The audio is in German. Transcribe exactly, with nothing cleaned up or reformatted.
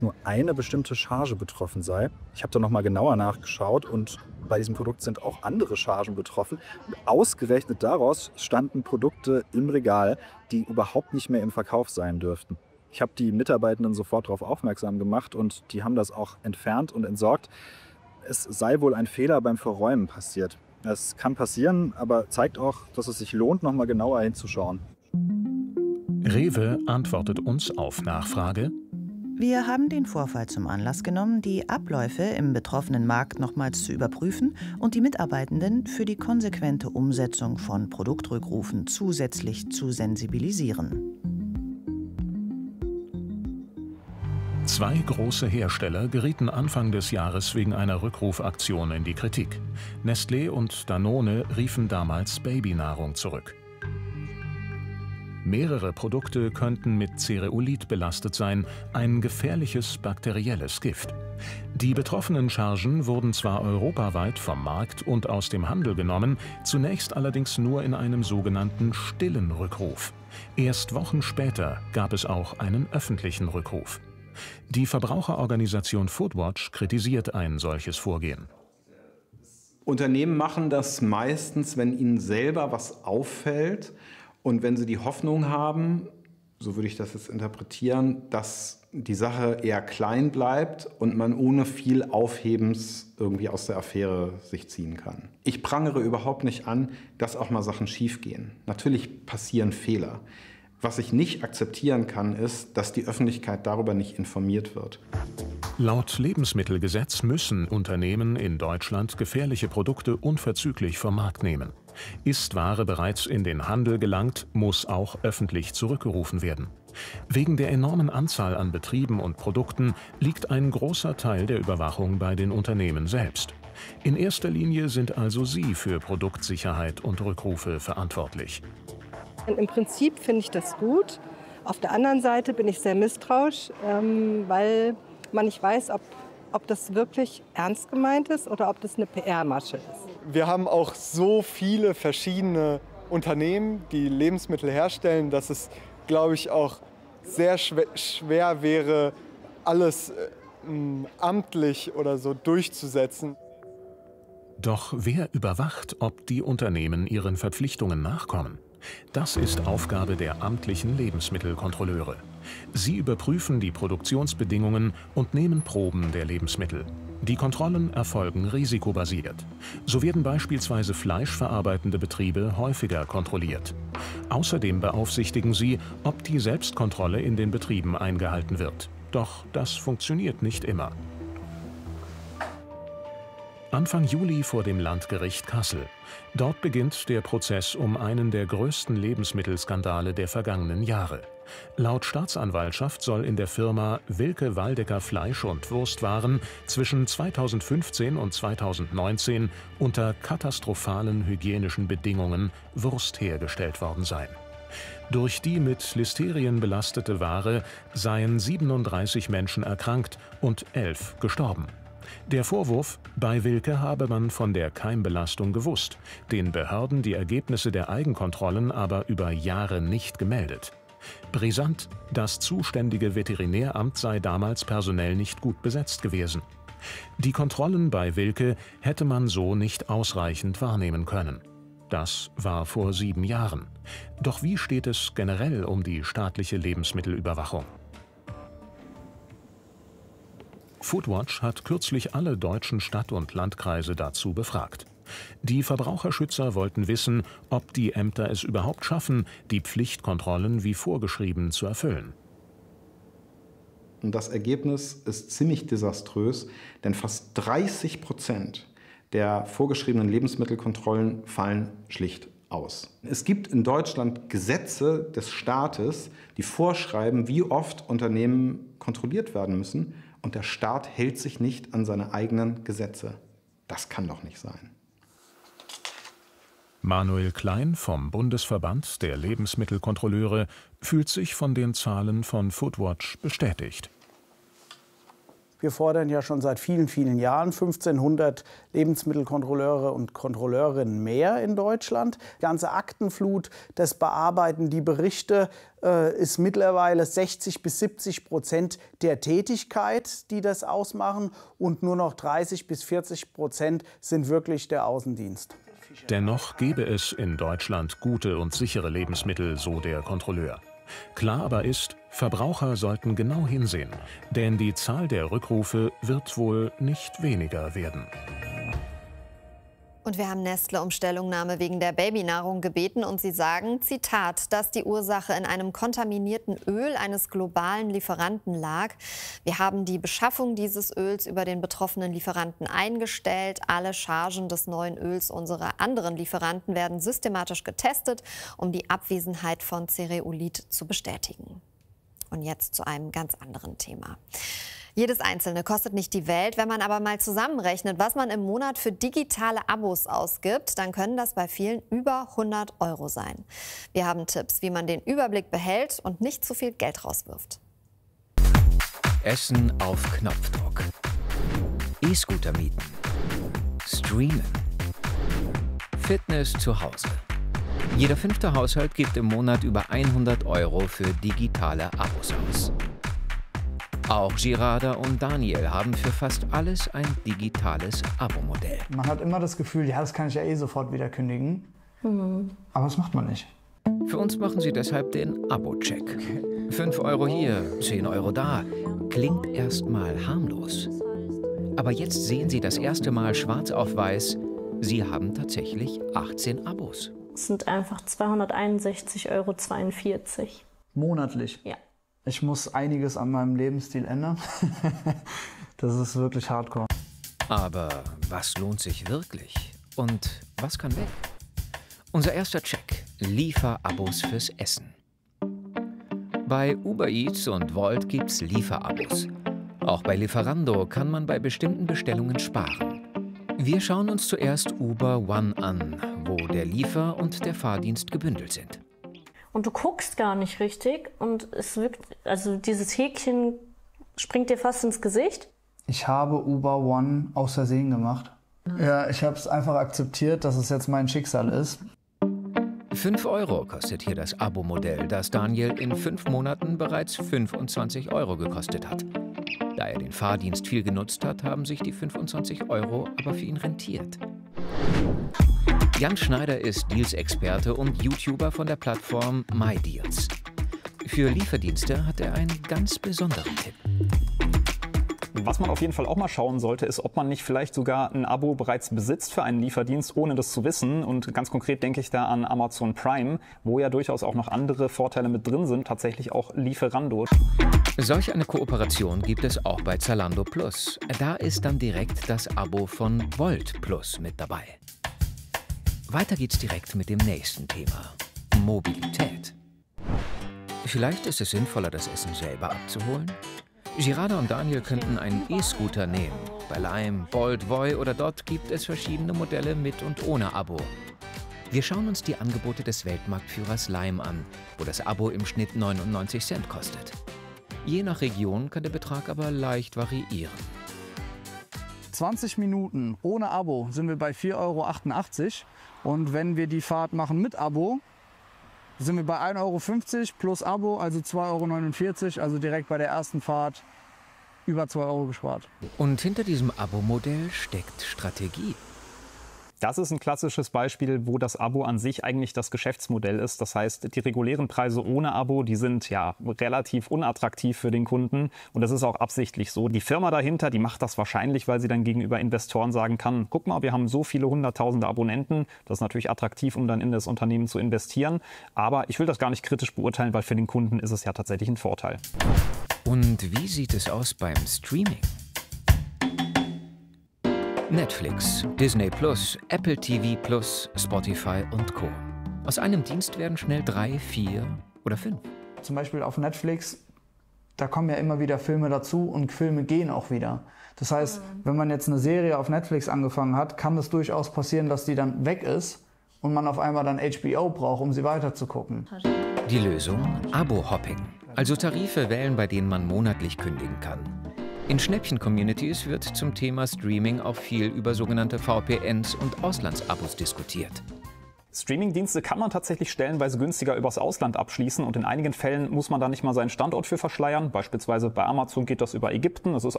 nur eine bestimmte Charge betroffen sei. Ich habe da noch mal genauer nachgeschaut und bei diesem Produkt sind auch andere Chargen betroffen. Und ausgerechnet daraus standen Produkte im Regal, die überhaupt nicht mehr im Verkauf sein dürften. Ich habe die Mitarbeitenden sofort darauf aufmerksam gemacht und die haben das auch entfernt und entsorgt. Es sei wohl ein Fehler beim Verräumen passiert. Es kann passieren, aber zeigt auch, dass es sich lohnt, noch mal genauer hinzuschauen. Rewe antwortet uns auf Nachfrage: Wir haben den Vorfall zum Anlass genommen, die Abläufe im betroffenen Markt nochmals zu überprüfen und die Mitarbeitenden für die konsequente Umsetzung von Produktrückrufen zusätzlich zu sensibilisieren. Zwei große Hersteller gerieten Anfang des Jahres wegen einer Rückrufaktion in die Kritik. Nestlé und Danone riefen damals Babynahrung zurück. Mehrere Produkte könnten mit Cereolit belastet sein, ein gefährliches bakterielles Gift. Die betroffenen Chargen wurden zwar europaweit vom Markt und aus dem Handel genommen, zunächst allerdings nur in einem sogenannten stillen Rückruf. Erst Wochen später gab es auch einen öffentlichen Rückruf. Die Verbraucherorganisation Foodwatch kritisiert ein solches Vorgehen. Unternehmen machen das meistens, wenn ihnen selber was auffällt und wenn sie die Hoffnung haben, so würde ich das jetzt interpretieren, dass die Sache eher klein bleibt und man ohne viel Aufhebens irgendwie aus der Affäre sich ziehen kann. Ich prangere überhaupt nicht an, dass auch mal Sachen schiefgehen. Natürlich passieren Fehler. Was ich nicht akzeptieren kann, ist, dass die Öffentlichkeit darüber nicht informiert wird. Laut Lebensmittelgesetz müssen Unternehmen in Deutschland gefährliche Produkte unverzüglich vom Markt nehmen. Ist Ware bereits in den Handel gelangt, muss auch öffentlich zurückgerufen werden. Wegen der enormen Anzahl an Betrieben und Produkten liegt ein großer Teil der Überwachung bei den Unternehmen selbst. In erster Linie sind also sie für Produktsicherheit und Rückrufe verantwortlich. Im Prinzip finde ich das gut. Auf der anderen Seite bin ich sehr misstrauisch, ähm, weil man nicht weiß, ob, ob das wirklich ernst gemeint ist oder ob das eine P R-Masche ist. Wir haben auch so viele verschiedene Unternehmen, die Lebensmittel herstellen, dass es, glaube ich, auch sehr schwer, schwer wäre, alles äh, amtlich oder so durchzusetzen. Doch wer überwacht, ob die Unternehmen ihren Verpflichtungen nachkommen? Das ist Aufgabe der amtlichen Lebensmittelkontrolleure. Sie überprüfen die Produktionsbedingungen und nehmen Proben der Lebensmittel. Die Kontrollen erfolgen risikobasiert. So werden beispielsweise fleischverarbeitende Betriebe häufiger kontrolliert. Außerdem beaufsichtigen sie, ob die Selbstkontrolle in den Betrieben eingehalten wird. Doch das funktioniert nicht immer. Anfang Juli vor dem Landgericht Kassel. Dort beginnt der Prozess um einen der größten Lebensmittelskandale der vergangenen Jahre. Laut Staatsanwaltschaft soll in der Firma Wilke Waldecker Fleisch- und Wurstwaren zwischen zweitausendfünfzehn und zweitausendneunzehn unter katastrophalen hygienischen Bedingungen Wurst hergestellt worden sein. Durch die mit Listerien belastete Ware seien siebenunddreißig Menschen erkrankt und elf gestorben. Der Vorwurf: Bei Wilke habe man von der Keimbelastung gewusst, den Behörden die Ergebnisse der Eigenkontrollen aber über Jahre nicht gemeldet. Brisant: Das zuständige Veterinäramt sei damals personell nicht gut besetzt gewesen. Die Kontrollen bei Wilke hätte man so nicht ausreichend wahrnehmen können. Das war vor sieben Jahren. Doch wie steht es generell um die staatliche Lebensmittelüberwachung? Foodwatch hat kürzlich alle deutschen Stadt- und Landkreise dazu befragt. Die Verbraucherschützer wollten wissen, ob die Ämter es überhaupt schaffen, die Pflichtkontrollen wie vorgeschrieben zu erfüllen. Und das Ergebnis ist ziemlich desaströs, denn fast dreißig Prozent der vorgeschriebenen Lebensmittelkontrollen fallen schlicht aus. Es gibt in Deutschland Gesetze des Staates, die vorschreiben, wie oft Unternehmen kontrolliert werden müssen. Und der Staat hält sich nicht an seine eigenen Gesetze. Das kann doch nicht sein. Manuel Klein vom Bundesverband der Lebensmittelkontrolleure fühlt sich von den Zahlen von Foodwatch bestätigt. Wir fordern ja schon seit vielen, vielen Jahren fünfzehnhundert Lebensmittelkontrolleure und Kontrolleurinnen mehr in Deutschland. Die ganze Aktenflut, das Bearbeiten, die Berichte äh, ist mittlerweile sechzig bis siebzig Prozent der Tätigkeit, die das ausmachen. Und nur noch dreißig bis vierzig Prozent sind wirklich der Außendienst. Dennoch gebe es in Deutschland gute und sichere Lebensmittel, so der Kontrolleur. Klar aber ist, Verbraucher sollten genau hinsehen, denn die Zahl der Rückrufe wird wohl nicht weniger werden. Und wir haben Nestle um Stellungnahme wegen der Babynahrung gebeten und sie sagen, Zitat, dass die Ursache in einem kontaminierten Öl eines globalen Lieferanten lag. Wir haben die Beschaffung dieses Öls über den betroffenen Lieferanten eingestellt. Alle Chargen des neuen Öls unserer anderen Lieferanten werden systematisch getestet, um die Abwesenheit von Cereolit zu bestätigen. Und jetzt zu einem ganz anderen Thema. Jedes Einzelne kostet nicht die Welt. Wenn man aber mal zusammenrechnet, was man im Monat für digitale Abos ausgibt, dann können das bei vielen über hundert Euro sein. Wir haben Tipps, wie man den Überblick behält und nicht zu viel Geld rauswirft. Essen auf Knopfdruck. E-Scooter mieten. Streamen. Fitness zu Hause. Jeder fünfte Haushalt gibt im Monat über hundert Euro für digitale Abos aus. Auch Girarda und Daniel haben für fast alles ein digitales Abo-Modell. Man hat immer das Gefühl, ja, das kann ich ja eh sofort wieder kündigen. Mhm. Aber das macht man nicht. Für uns machen sie deshalb den Abo-Check. Okay. fünf Euro hier, zehn Euro da. Klingt erstmal harmlos. Aber jetzt sehen Sie das erste Mal schwarz auf weiß, Sie haben tatsächlich achtzehn Abos. Es sind einfach zweihunderteinundsechzig Euro zweiundvierzig. Monatlich? Ja. Ich muss einiges an meinem Lebensstil ändern. Das ist wirklich hardcore. Aber was lohnt sich wirklich? Und was kann weg? Unser erster Check: Lieferabos fürs Essen. Bei Uber Eats und Volt gibt's Lieferabos. Auch bei Lieferando kann man bei bestimmten Bestellungen sparen. Wir schauen uns zuerst Uber One an, wo der Liefer- und der Fahrdienst gebündelt sind. Und du guckst gar nicht richtig und es wirkt, also dieses Häkchen springt dir fast ins Gesicht. Ich habe Uber One aus Versehen gemacht. Ja, ich habe es einfach akzeptiert, dass es jetzt mein Schicksal ist. fünf Euro kostet hier das Abo-Modell, das Daniel in fünf Monaten bereits fünfundzwanzig Euro gekostet hat. Da er den Fahrdienst viel genutzt hat, haben sich die fünfundzwanzig Euro aber für ihn rentiert. Jan Schneider ist Deals-Experte und YouTuber von der Plattform MyDeals. Für Lieferdienste hat er einen ganz besonderen Tipp. Was man auf jeden Fall auch mal schauen sollte, ist, ob man nicht vielleicht sogar ein Abo bereits besitzt für einen Lieferdienst, ohne das zu wissen. Und ganz konkret denke ich da an Amazon Prime, wo ja durchaus auch noch andere Vorteile mit drin sind, tatsächlich auch Lieferando. Solch eine Kooperation gibt es auch bei Zalando Plus. Da ist dann direkt das Abo von Volt Plus mit dabei. Weiter geht's direkt mit dem nächsten Thema: Mobilität. Vielleicht ist es sinnvoller, das Essen selber abzuholen? Girarda und Daniel könnten einen E-Scooter nehmen. Bei Lime, Bolt, Voi oder Dot gibt es verschiedene Modelle mit und ohne Abo. Wir schauen uns die Angebote des Weltmarktführers Lime an, wo das Abo im Schnitt neunundneunzig Cent kostet. Je nach Region kann der Betrag aber leicht variieren. zwanzig Minuten ohne Abo sind wir bei vier Euro achtundachtzig. Und wenn wir die Fahrt machen mit Abo, sind wir bei ein Euro fünfzig plus Abo, also zwei Euro neunundvierzig, also direkt bei der ersten Fahrt über zwei Euro gespart. Und hinter diesem Abo-Modell steckt Strategie. Das ist ein klassisches Beispiel, wo das Abo an sich eigentlich das Geschäftsmodell ist. Das heißt, die regulären Preise ohne Abo, die sind ja relativ unattraktiv für den Kunden. Und das ist auch absichtlich so. Die Firma dahinter, die macht das wahrscheinlich, weil sie dann gegenüber Investoren sagen kann, guck mal, wir haben so viele hunderttausende Abonnenten. Das ist natürlich attraktiv, um dann in das Unternehmen zu investieren. Aber ich will das gar nicht kritisch beurteilen, weil für den Kunden ist es ja tatsächlich ein Vorteil. Und wie sieht es aus beim Streaming? Netflix, Disney Plus, Apple T V Plus, Spotify und Co. Aus einem Dienst werden schnell drei, vier oder fünf. Zum Beispiel auf Netflix, da kommen ja immer wieder Filme dazu und Filme gehen auch wieder. Das heißt, wenn man jetzt eine Serie auf Netflix angefangen hat, kann es durchaus passieren, dass die dann weg ist und man auf einmal dann H B O braucht, um sie weiterzugucken. Die Lösung? Abo-Hopping. Also Tarife wählen, bei denen man monatlich kündigen kann. In Schnäppchen-Communities wird zum Thema Streaming auch viel über sogenannte V P Ns und Auslandsabos diskutiert. Streamingdienste kann man tatsächlich stellenweise günstiger übers Ausland abschließen und in einigen Fällen muss man da nicht mal seinen Standort für verschleiern. Beispielsweise bei Amazon geht das über Ägypten. Es ist auch